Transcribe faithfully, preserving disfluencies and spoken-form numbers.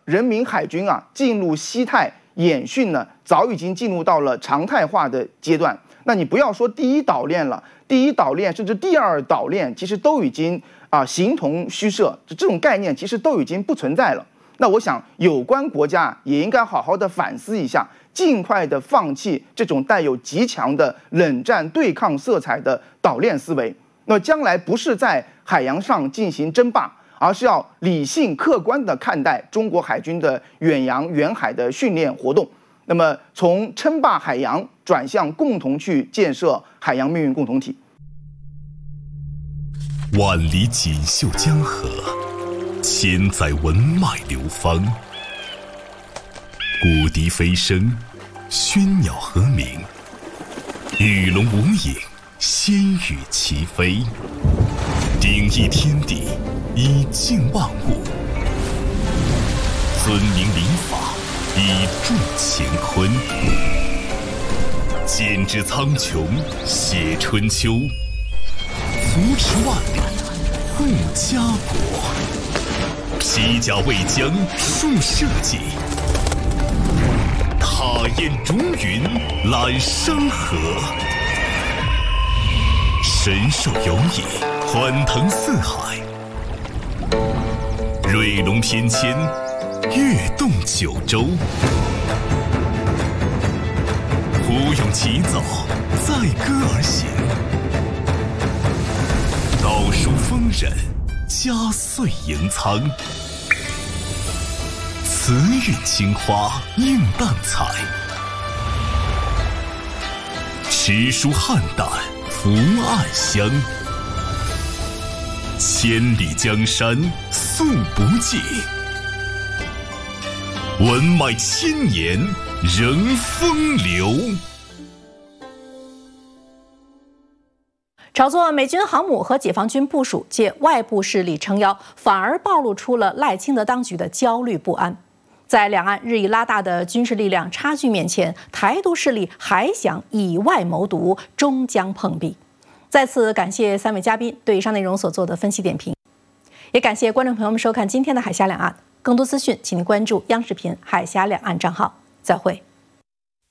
人民海军啊进入西太演训呢，早已经进入到了常态化的阶段。那你不要说第一岛链了，第一岛链甚至第二岛链，其实都已经啊形同虚设，这种概念其实都已经不存在了。那我想，有关国家也应该好好的反思一下，尽快的放弃这种带有极强的冷战对抗色彩的岛链思维。那将来不是在海洋上进行争霸，而是要理性客观地看待中国海军的远洋远海的训练活动。那么从称霸海洋转向共同去建设海洋命运共同体。 万里锦绣江河，千载文脉流芳。古笛飞声，喧鸟和鸣，鱼龙无影，仙羽齐飞。鼎益天地，以静万物；尊明礼法，以助乾坤。剪纸苍穹，写春秋；扶持万里，护家国。披甲为将，树社稷；踏雁逐云，揽山河。神兽游弋，欢腾四海；瑞龙翩跹，跃动九州。虎勇齐走，载歌而行；道书丰稔，家岁盈仓。慈韵青花映淡彩，诗书汉胆福暗香。千里江山素不尽，文脉千年仍风流。 炒作美军航母和解放军部署借外部势力撑腰，反而暴露出了赖清德当局的焦虑不安。在两岸日益拉大的军事力量差距面前，台独势力还想以外谋独，终将碰壁。再次感谢三位嘉宾对以上内容所做的分析点评，也感谢观众朋友们收看今天的海峡两岸。更多资讯，请您关注央视频海峡两岸账号。再会。